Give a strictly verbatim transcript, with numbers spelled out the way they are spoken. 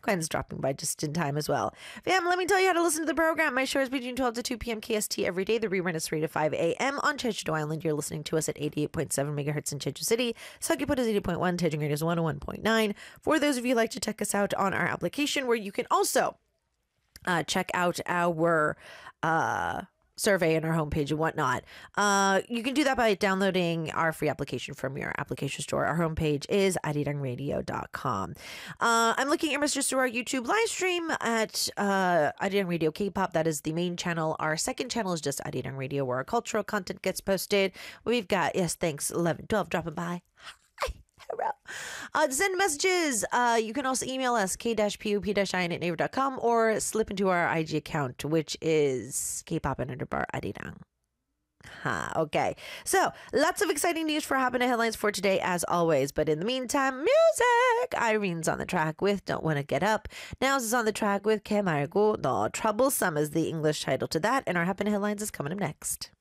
Quen's dropping by just in time as well. Fam, let me tell you how to listen to the program. My show is between twelve to two p.m. K S T every day. The rerun is three to five a.m. on Jeju Island. You're listening to us at eighty-eight point seven megahertz in Jeju City. Sakiput is eighty point one. Tejung Radio is one oh one point nine. For those of you who like to check us out on our application, where you can also uh, check out our uh, survey and our homepage and whatnot. Uh, you can do that by downloading our free application from your application store. Our homepage is arirang radio dot com. Uh, I'm looking at your messages through our YouTube live stream at uh, Arirang Radio K-pop. That is the main channel. Our second channel is just Arirang Radio, where our cultural content gets posted. We've got, yes, thanks, eleven twelve dropping by. Hello. Uh, to send messages, uh, you can also email us k-pop-in at naver dot com or slip into our I G account, which is K-pop and underbar arirang. Huh, okay. So, lots of exciting news for Happening Headlines for today, as always. But in the meantime, music! Irene's on the track with Don't Wanna Get Up. Now's is on the track with Ke 말고 너. Troublesome is the English title to that. And our Happening Headlines is coming up next.